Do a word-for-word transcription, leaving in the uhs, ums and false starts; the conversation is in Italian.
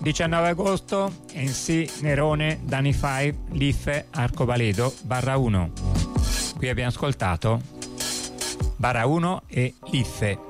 diciannove agosto, N C, Nerone, Danny Five, Liffe, Arcobaleno, Barra uno. Qui abbiamo ascoltato Barra uno e Liffe.